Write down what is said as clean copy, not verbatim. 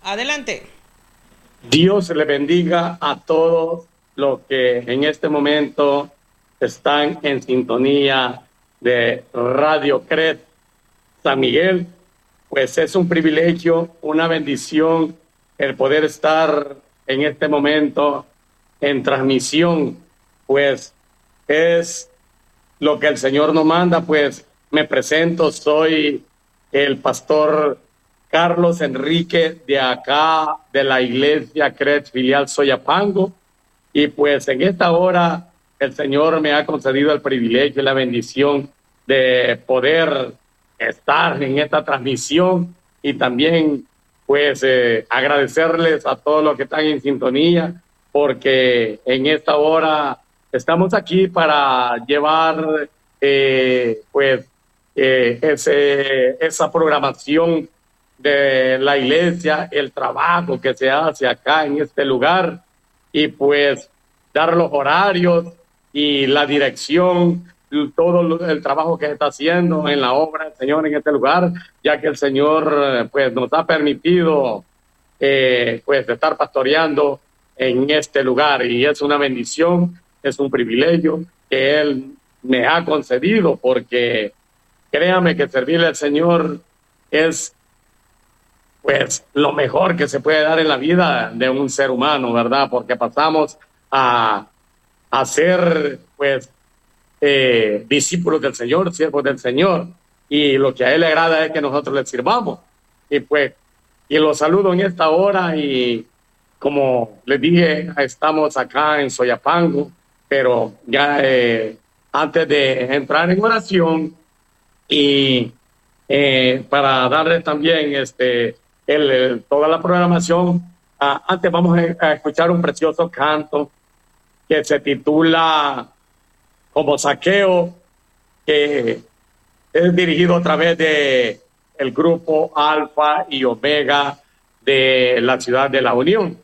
Adelante. Dios le bendiga a todos los que en este momento están en sintonía de Radio Cret San Miguel. Pues es un privilegio, una bendición el poder estar en este momento en transmisión. Pues es lo que el Señor nos manda. Pues me presento, soy el pastor Carlos Enrique, de acá, de la iglesia Cret Filial Soyapango. Y pues en esta hora el Señor me ha concedido el privilegio y la bendición de poder estar en esta transmisión y también pues agradecerles a todos los que están en sintonía, porque en esta hora estamos aquí para llevar esa programación de la iglesia, el trabajo que se hace acá en este lugar, y pues dar los horarios y la dirección, todo el trabajo que se está haciendo en la obra del Señor en este lugar, ya que el Señor pues nos ha permitido pues estar pastoreando en este lugar, y es una bendición, es un privilegio que Él me ha concedido, porque créame que servirle al Señor es pues lo mejor que se puede dar en la vida de un ser humano, ¿verdad? Porque pasamos a ser pues discípulos del Señor, siervos del Señor, y lo que a Él le agrada es que nosotros le sirvamos. Y pues, y los saludo en esta hora, y como les dije, estamos acá en Soyapango, pero ya antes de entrar en oración y para darles también toda la programación, antes vamos a escuchar un precioso canto que se titula Como Saqueo, que es dirigido a través de el grupo Alfa y Omega de la ciudad de La Unión.